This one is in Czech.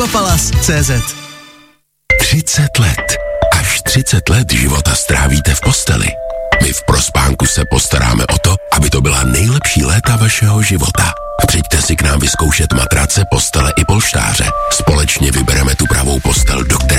Palas.cz 30 let. Až 30 let života strávíte v posteli. My v Prospánku se postaráme o to, aby to byla nejlepší léta vašeho života. Přijďte si k nám vyzkoušet matrace, postele i polštáře. Společně vybereme tu pravou postel, do které